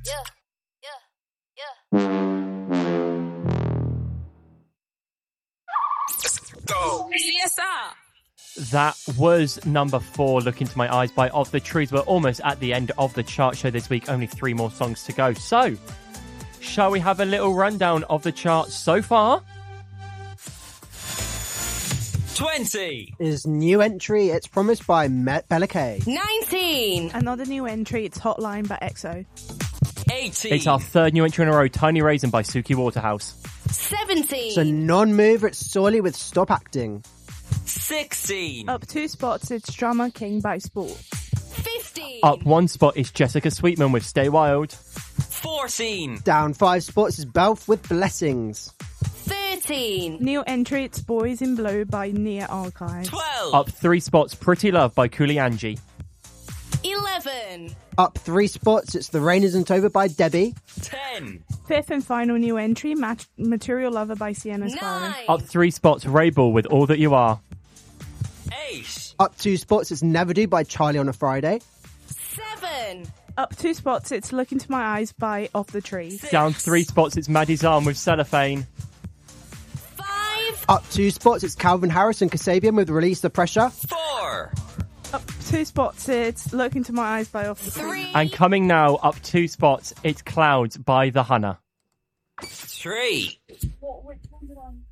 CSR. That was number 4, Look Into My Eyes by Of The Trees. We're almost at the end of the chart show this week. Only 3 more songs to go. So, shall we have a little rundown of the charts so far? 20 is new entry. It's Promised by Bella K. 19. Another new entry. It's Hotline by EXO. 18. It's our 3rd new entry in a row. Tiny Raisin by Suki Waterhouse. 17. It's a non-mover. It's Sorley with Stop Acting. 16. Up 2 spots. It's Drama King by Sport. 15. Up 1 spot is Jessica Sweetman with Stay Wild. 14. Down 5 spots is Belf with Blessings. 13. New entry. It's Boys in Blue by Nia Archives. 12. Up 3 spots, Pretty Love by Cooley Angie. 11. Up 3 spots, it's The Rain Isn't Over by Debbie. 10. 5th and final new entry. Material Lover by Sienna Scarlett. 9. Up 3 spots, Rayball with All That You Are. 8. Up 2 spots, it's Never Do by Charlie on a Friday. 7. Up 2 spots. It's Look Into My Eyes by Off The Trees. Down 3 spots, it's Maddie's Arm with Cellophane. 5. Up 2 spots, it's Calvin Harris and Kasabian with Release the Pressure. 4. Up 2 spots. It's Look Into My Eyes by Off The Trees. 3. And coming now, up 2 spots, it's Clouds by The Hunter. 3. Which one did I...